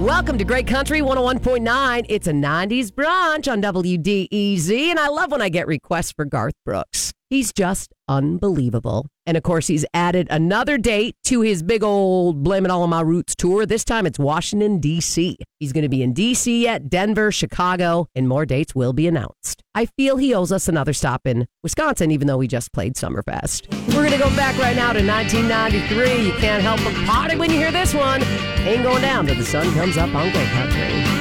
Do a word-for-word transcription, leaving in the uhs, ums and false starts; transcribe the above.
Welcome to Great Country one oh one point nine. It's a nineties brunch on W D E Z, and I love when I get requests for Garth Brooks. He's just unbelievable. And of course, he's added another date to his big old Blame It All on My Roots tour. This time it's Washington, D C. He's going to be in D C yet, Denver, Chicago, and more dates will be announced. I feel he owes us another stop in Wisconsin, even though we just played Summerfest. We're going to go back right now to nineteen ninety-three. You can't help but party when you hear this one. Ain't going down till the sun comes up on Great Country.